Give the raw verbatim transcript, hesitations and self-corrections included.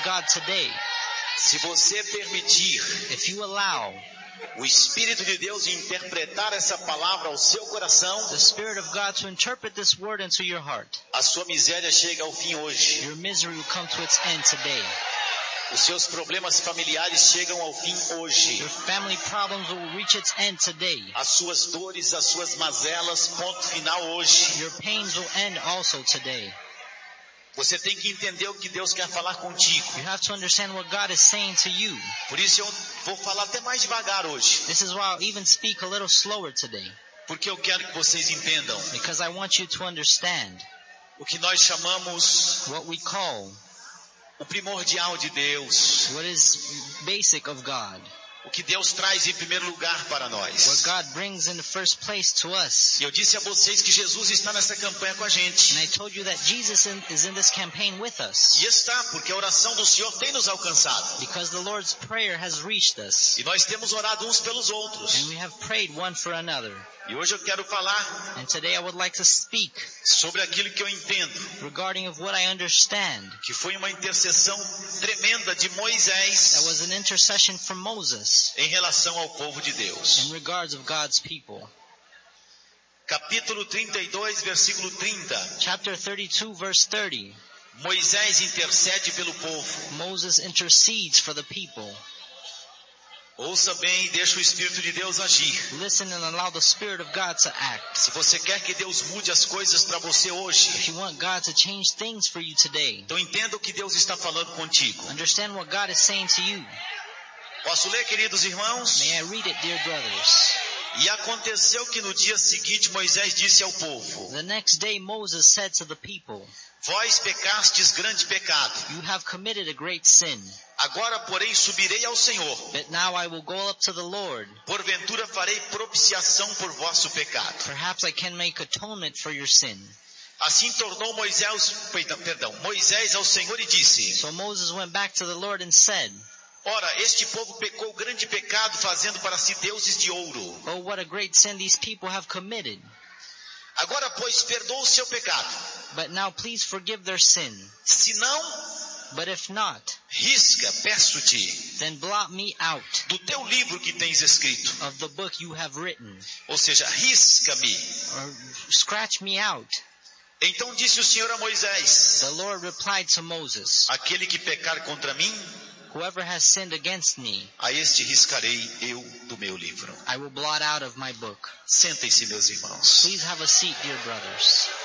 God today. Se você permitir If you allow o Espírito de Deus interpretar essa palavra ao seu coração, the Spirit of God to interpret this word into your heart, a sua miséria chega ao fim hoje. your misery will come to its end today. Os seus problemas familiares chegam ao fim hoje. Your family problems will reach its end today. As suas dores, as suas mazelas, ponto final hoje. Your pains will end also today. Você tem que entender o que Deus quer falar contigo. You have to understand what God is saying to you. Por isso eu vou falar até mais devagar hoje. This is why I'll even speak a little slower today, Porque eu quero que vocês entendam because I want you to understand o que nós chamamos what we call, o primordial de Deus. what is basic of God, O que Deus traz em primeiro lugar para what nós. God brings in the first place to us. E eu disse a vocês que Jesus está nessa campanha com a gente. And I told you that Jesus in, is in this campaign with us, E está, porque a oração do Senhor tem nos alcançado. because the Lord's prayer has reached us, E nós temos orado uns pelos outros. and we have prayed one for another. E hoje eu quero falar And today I would like to speak sobre aquilo que eu entendo, regarding of what I understand. que foi uma intercessão tremenda de That Moisés was an intercession from Moses em relação ao povo de Deus. in regards of God's people. Capítulo trinta e dois, versículo trinta. Chapter thirty-two, verse thirty. Moisés intercede pelo povo. Moses intercedes for the people. Ouça bem e deixa o Espírito de Deus agir. Listen and allow the Spirit of God to act. Se você quer que Deus mude as coisas para você hoje, If you want God to change things for you today, então entenda o que Deus está falando contigo. understand what God is saying to you. Posso ler, queridos irmãos? May I read it, dear brothers? E aconteceu que no dia seguinte Moisés disse ao povo: The next day Moses said to the people, Vós pecastes grande pecado. You have committed a great sin, Agora, porém, subirei ao Senhor. but now I will go up to the Lord. Porventura farei propiciação por vosso pecado. Perhaps I can make atonement for your sin. Assim tornou Moisés, perdão, Moisés ao Senhor e disse: So Moses went back to the Lord and said, Ora, este povo pecou grande pecado, fazendo para si deuses de ouro. Oh, what a great sin these people have committed. Agora, pois, perdoa o seu pecado. But now please forgive their sin. Se não, But if not, risca, peço-te, then blot me out do teu livro que tens escrito. of the book you have written, Ou seja, risca-me. or scratch me out. Então disse o Senhor a Moisés: The Lord replied to Moses, Aquele que pecar contra mim, Whoever has sinned against me, a este riscarei eu do meu livro. I will blot out of my book. Sentem-se, meus irmãos. Please have a seat, dear brothers.